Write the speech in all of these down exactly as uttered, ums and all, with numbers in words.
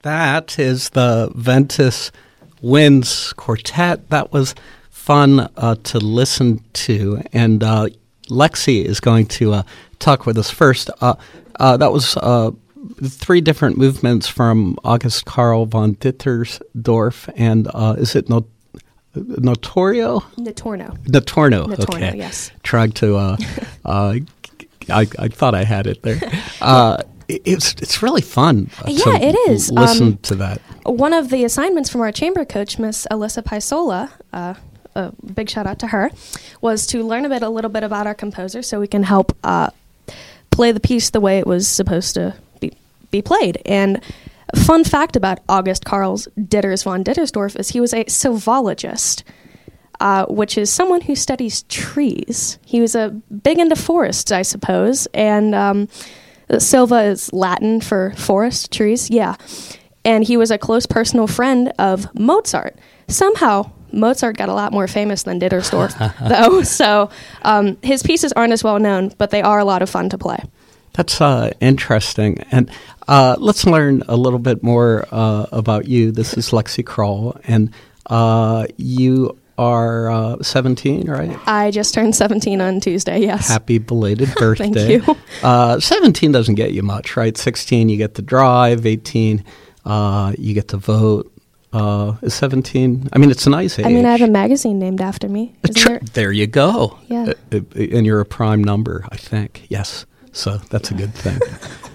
That is the Ventus Winds Quartet. That was fun uh, to listen to. And uh, Lexi is going to uh, talk with us first. Uh, uh, that was uh, three different movements from August Carl von Dittersdorf. And uh, is it not? Notorio? Notorno. Notorno. Notorno, okay. yes. Trying to, uh, uh, I, I thought I had it there. Uh, it, it's it's really fun. Uh, yeah, to it is. Listen um, to that. One of the assignments from our chamber coach, Miss Alyssa Paisola, uh, a big shout out to her, was to learn a bit, a little bit about our composer, so we can help uh, play the piece the way it was supposed to be be played. And fun fact about August Carl Ditters von Dittersdorf is he was a sylvologist, uh, which is someone who studies trees. He was a big into forests, I suppose, and um, sylva is Latin for forest, trees, yeah. And he was a close personal friend of Mozart. Somehow, Mozart got a lot more famous than Dittersdorf, though, so um, his pieces aren't as well known, but they are a lot of fun to play. That's uh, interesting. And uh, let's learn a little bit more uh, about you. This is Lexi Kroll, and uh, you are uh, seventeen, right? I just turned seventeen on Tuesday, yes. Happy belated birthday. Thank you. Uh, seventeen doesn't get you much, right? sixteen, you get to drive. eighteen, uh, you get to vote. Uh, is seventeen? I mean, it's a nice age. I mean, I have a magazine named after me. Isn't Tr- there? there you go. Yeah. Uh, and you're a prime number, I think. Yes. So that's a good thing.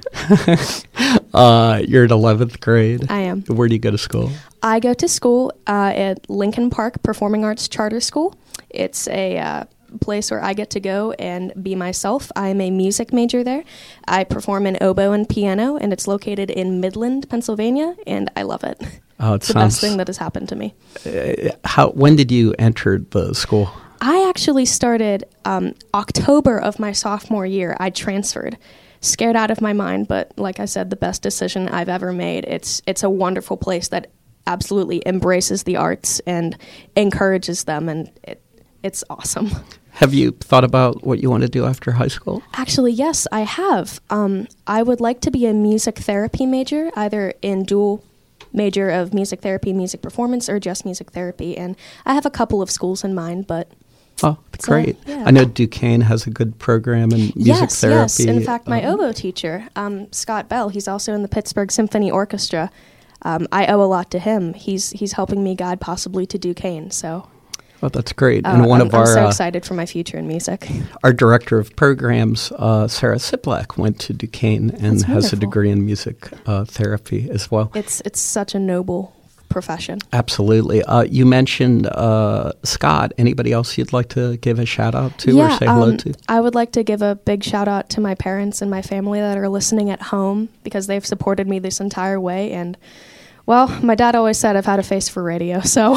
uh, you're in eleventh grade. I am. Where do you go to school? I go to school uh, at Lincoln Park Performing Arts Charter School. It's a uh, place where I get to go and be myself. I'm a music major there. I perform in oboe and piano, and it's located in Midland, Pennsylvania, and I love it. Oh, it it's the sounds, best thing that has happened to me. Uh, how? When did you enter the school? I actually started um, October of my sophomore year. I transferred. Scared out of my mind, but like I said, the best decision I've ever made. It's it's a wonderful place that absolutely embraces the arts and encourages them, and it it's awesome. Have you thought about what you want to do after high school? Actually, yes, I have. Um, I would like to be a music therapy major, either in dual major of music therapy, music performance, or just music therapy. And I have a couple of schools in mind, but... Oh, so, great. yeah. I know Duquesne has a good program in music yes, therapy. Yes, in fact, my um, oboe teacher, um, Scott Bell, he's also in the Pittsburgh Symphony Orchestra. Um, I owe a lot to him. He's he's helping me guide possibly to Duquesne, so... Oh, that's great. Uh, and one I'm, of our... I'm so uh, excited for my future in music. Our director of programs, uh, Sarah Siplak, went to Duquesne and That's has a wonderful. degree in music uh, therapy as well. It's it's such a noble profession. Absolutely. Uh, you mentioned uh, Scott. Anybody else you'd like to give a shout out to yeah, or say hello um, to? I would like to give a big shout out to my parents and my family that are listening at home because they've supported me this entire way. And, well, my dad always said I've had a face for radio, so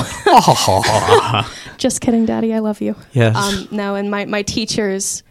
just kidding, Daddy, I love you. Yes. Um, no, and my, my teachers,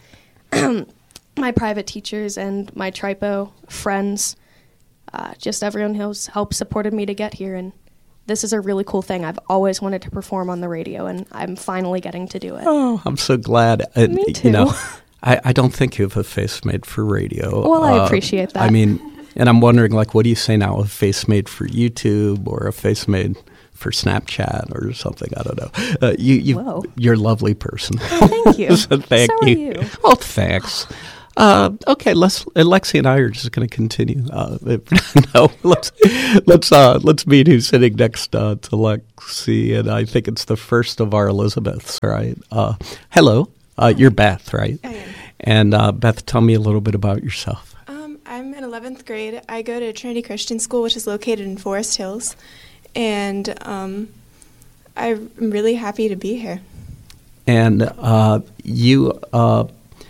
my private teachers and my tripo friends, uh, just everyone who's helped supported me to get here. And this is a really cool thing. I've always wanted to perform on the radio, and I'm finally getting to do it. Oh, I'm so glad. Uh, Me too. You know, I, I don't think you have a face made for radio. Well, I Uh, appreciate that. I mean, and I'm wondering, like, what do you say now? A face made for YouTube or a face made for Snapchat or something? I don't know. Uh, you, you, Whoa. You're a lovely person. Oh, thank you. so thank So are you. you. Oh, thanks. Uh, okay, let's. Lexi and I are just going to continue. Uh, no, let's let's uh, let's meet who's sitting next uh, to Lexi, and I think it's the first of our Elizabeths, right? Uh, hello, uh, you're Beth, right? I am. And uh, Beth, tell me a little bit about yourself. Um, I'm in eleventh grade. I go to Trinity Christian School, which is located in Forest Hills, and um, I'm really happy to be here. And uh, you. Uh,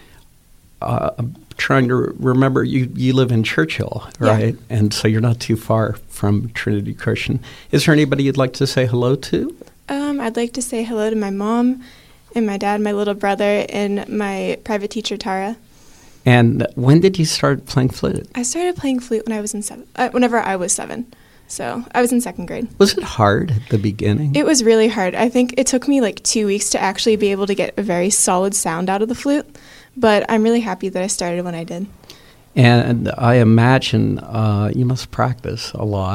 Uh, I'm trying to re- remember, you, you live in Churchill, right? Yeah. And so you're not too far from Trinity Christian. Is there anybody you'd like to say hello to? Um, I'd like to say hello to my mom and my dad, my little brother, and my private teacher, Tara. And when did you start playing flute? I started playing flute when I was in seven, uh, whenever I was seven. So I was in second grade. Was it hard at the beginning? It was really hard. I think it took me like two weeks to actually be able to get a very solid sound out of the flute. But I'm really happy that I started when I did. And I imagine uh, you must practice a lot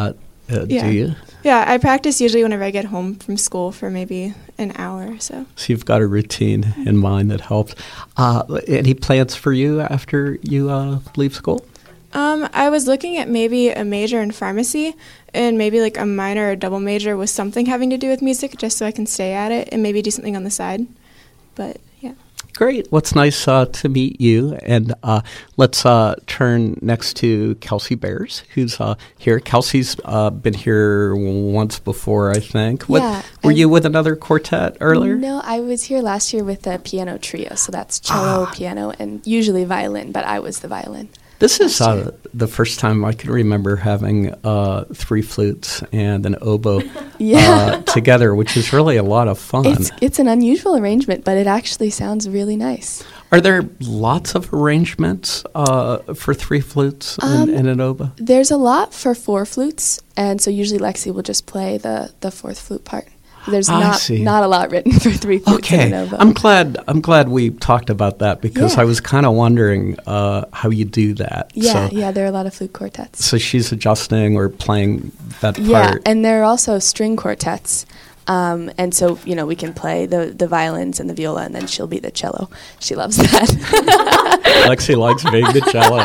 Uh, Yeah. Do you? Yeah, I practice usually whenever I get home from school for maybe an hour or so. So you've got a routine in mind that helps. Uh, any plans for you after you uh, leave school? Um, I was looking at maybe a major in pharmacy and maybe like a minor or double major with something having to do with music just so I can stay at it and maybe do something on the side. But yeah. Great. Well, it's nice uh, to meet you. And uh, let's uh, turn next to Kelsey Bears, who's uh, here. Kelsey's uh, been here once before, I think. What, Yeah, were I'm- you with another quartet earlier? No, I was here last year with a piano trio, so that's cello, Ah. piano, and usually violin, but I was the violin. This is last uh, year. the first time I can remember having uh, three flutes and an oboe Yeah. uh, together, which is really a lot of fun. It's it's an unusual arrangement, but it actually sounds really nice. Are there lots of arrangements uh, for three flutes and, Um, and an oboe? There's a lot for four flutes, and so usually Lexi will just play the, the fourth flute part. There's I not see. not a lot written for three flutes Okay, and an oboe. I'm glad. I'm glad we talked about that because Yeah. I was kind of wondering uh, how you do that. yeah, so, yeah, there are a lot of flute quartets. so she's adjusting or playing that Yeah, part. and there are also string quartets. Um, and so, you know, we can play the, the violins and the viola, and then she'll be the cello. She loves that. Lexi likes being the cello.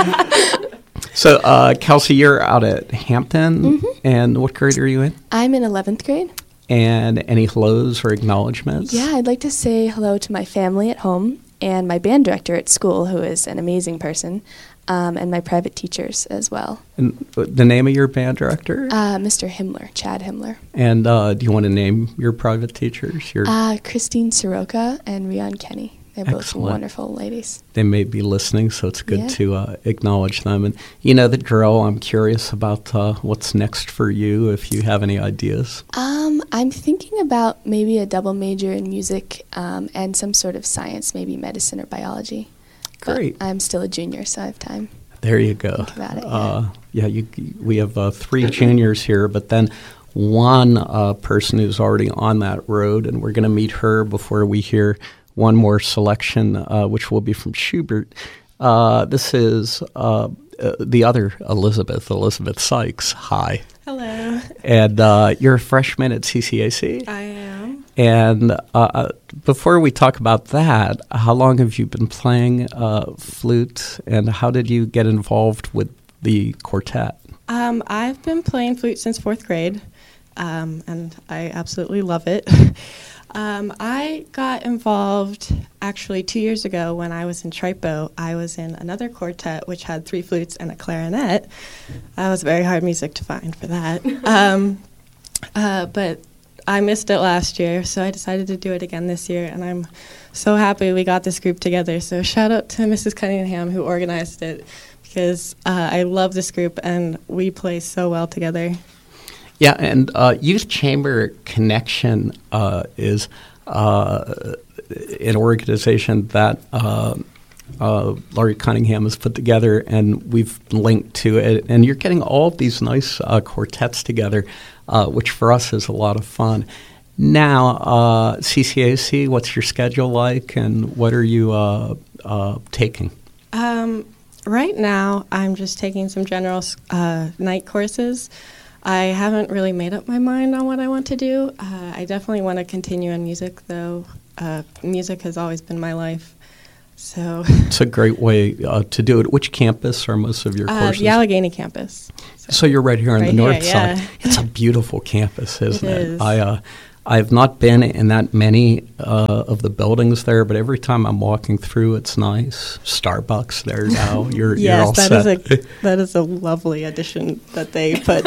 So, uh, Kelsey, you're out at Hampton, Mm-hmm. and what grade are you in? I'm in eleventh grade. And any hellos or acknowledgments? Yeah, I'd like to say hello to my family at home and my band director at school, who is an amazing person, um, and my private teachers as well. And the name of your band director? Uh, Mister Himmler, Chad Himmler. And uh, do you want to name your private teachers? Your, Uh, Christine Soroka and Rian Kenny. They're both Excellent. wonderful ladies. they may be listening, so it's good Yeah. to uh, acknowledge them. And you know the drill. I'm curious about uh, what's next for you, if you have any ideas. Um, I'm thinking about maybe a double major in music um, and some sort of science, maybe medicine or biology. But Great. I'm still a junior, so I have time. There you go. Think about it, Uh, yeah, you, we have uh, three juniors here, but then one uh, person who's already on that road, and we're going to meet her before we hear one more selection, uh, which will be from Schubert. Uh, this is uh, uh, the other Elizabeth, Elizabeth Sykes. Hi. Hello. And uh, you're a freshman at C C A C? I am. And uh, before we talk about that, how long have you been playing uh, flute, and how did you get involved with the quartet? Um, I've been playing flute since fourth grade, um, and I absolutely love it. um, I got involved actually two years ago when I was in Tripo. I was in another quartet which had three flutes and a clarinet. That was very hard music to find for that. um, uh, but I missed it last year, so I decided to do it again this year, and I'm so happy we got this group together. So shout out to Missus Cunningham who organized it, because uh, I love this group and we play so well together. Yeah, and uh, Youth Chamber Connection uh, is uh, an organization that uh, uh, Laurie Cunningham has put together, and we've linked to it. And you're getting all of these nice uh, quartets together, uh, which for us is a lot of fun. Now, uh, C C A C, what's your schedule like, and what are you uh, uh, taking? Um, right now, I'm just taking some general uh, night courses. I haven't really made up my mind on what I want to do. Uh, I definitely want to continue in music, though. Uh, music has always been my life. So, It's a great way uh, to do it. Which campus are most of your uh, courses? the Allegheny campus. So you're right here on Right the north here, side. yeah. It's a beautiful campus, isn't It it? is. I uh, I've not been in that many uh, of the buildings there, but every time I'm walking through, it's nice. Starbucks there now. You're you're all Yes, that set. is a that is a lovely addition that they put.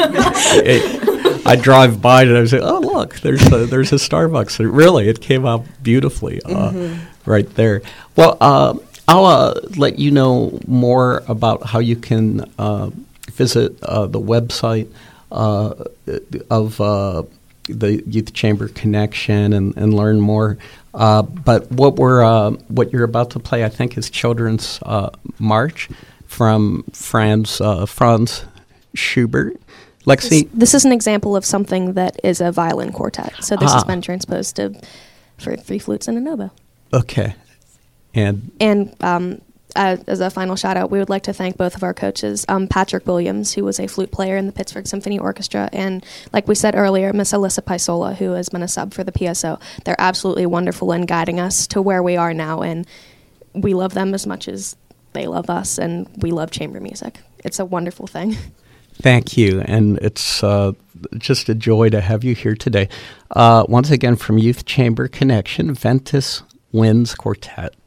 It- I drive by and I say, "Oh, look, there's a, there's a Starbucks." It really, it came out beautifully uh, Mm-hmm. right there. Well, uh, I'll uh, let you know more about how you can uh, visit uh, the website uh, of uh, the Youth Chamber Connection and, and learn more. Uh, but what we're uh, what you're about to play, I think, is Children's uh, March from Franz uh, Franz Schubert. Lexi, This, this is an example of something that is a violin quartet. So this has Ah. been transposed to for three flutes and an oboe. okay, and And um, uh, as a final shout out, we would like to thank both of our coaches, um, Patrick Williams, who was a flute player in the Pittsburgh Symphony Orchestra, and like we said earlier, Miss Alyssa Paisola, who has been a sub for the P S O. They're absolutely wonderful in guiding us to where we are now, and we love them as much as they love us, and we love chamber music. It's a wonderful thing. Thank you, and it's uh, just a joy to have you here today. Uh, once again, from Youth Chamber Connection, Ventus Winds Quartet.